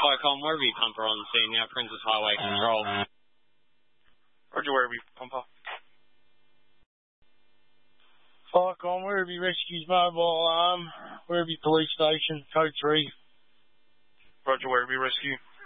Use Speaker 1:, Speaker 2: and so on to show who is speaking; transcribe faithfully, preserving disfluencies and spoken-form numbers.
Speaker 1: Icon Werribee pumper on the scene now, Princess Highway Control.
Speaker 2: Roger, Werribee pumper.
Speaker 3: Icon Werribee Rescues Mobile Alarm, Werribee Police Station, code three.
Speaker 2: Roger, Werribee Rescue.